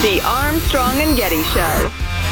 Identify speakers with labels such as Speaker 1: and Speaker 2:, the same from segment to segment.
Speaker 1: The Armstrong and Getty Show.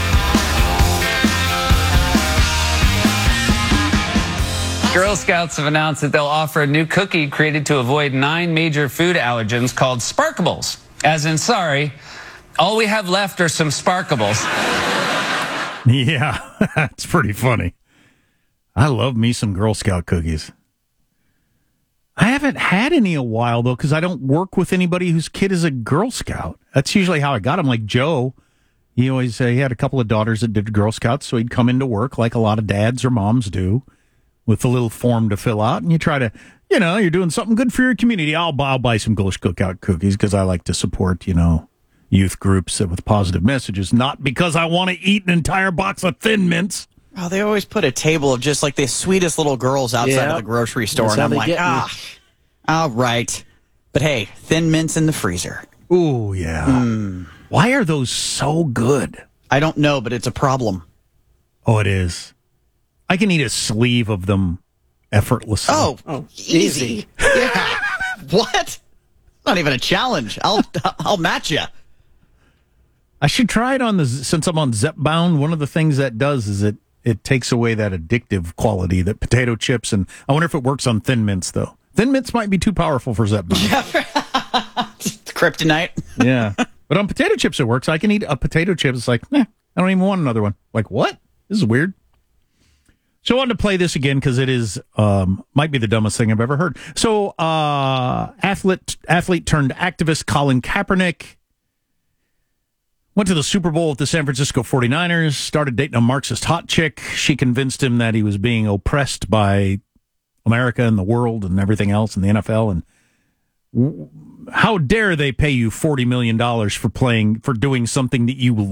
Speaker 2: Girl Scouts have announced that they'll offer a new cookie created to avoid 9 major food allergens called Sparkables. As in, sorry, all we have left are some Sparkables.
Speaker 3: Yeah, that's pretty funny. I love me some Girl Scout cookies. I haven't had any a while, though, because I don't work with anybody whose kid is a Girl Scout. That's usually how I got them. Like Joe, he always he had a couple of daughters that did Girl Scouts, so he'd come into work like a lot of dads or moms do with a little form to fill out, and you try to, you're doing something good for your community. I'll buy some Girl Scout cookies because I like to support, youth groups with positive messages, not because I want to eat an entire box of Thin Mints.
Speaker 4: Oh, they always put a table of just like the sweetest little girls outside of the grocery store.
Speaker 5: That's
Speaker 4: and I'm
Speaker 5: how
Speaker 4: like, all right. But hey, Thin Mints in the freezer.
Speaker 3: Ooh, yeah. Why are those so good?
Speaker 4: I don't know, but it's a problem.
Speaker 3: Oh, it is. I can eat a sleeve of them effortlessly.
Speaker 4: Oh, easy. Yeah. What? Not even a challenge. I'll match you.
Speaker 3: I should try it since I'm on Zepbound. One of the things that does is it takes away that addictive quality that potato chips, and I wonder if it works on Thin Mints, though. Thin Mints might be too powerful for Zepbound.
Speaker 4: Kryptonite.
Speaker 3: Yeah. But on potato chips, it works. I can eat a potato chip. It's like, I don't even want another one. Like, what? This is weird. So I wanted to play this again because it is, might be the dumbest thing I've ever heard. So, athlete turned activist Colin Kaepernick went to the Super Bowl with the San Francisco 49ers, started dating a Marxist hot chick. She convinced him that he was being oppressed by America and the world and everything else in the NFL. And how dare they pay you $40 million for doing something that you